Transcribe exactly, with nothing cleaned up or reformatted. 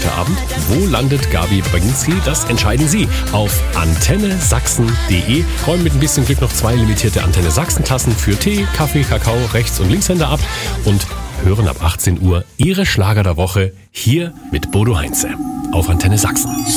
heute Abend. Wo landet Gabi Baginski? Das entscheiden Sie auf antenne sachsen punkt de. Räumen mit ein bisschen Glück noch zwei limitierte Antenne Sachsen-Tassen für Tee, Kaffee, Kakao, Rechts- und Linkshänder ab und hören ab achtzehn Uhr Ihre Schlager der Woche hier mit Bodo Heinze auf Antenne Sachsen.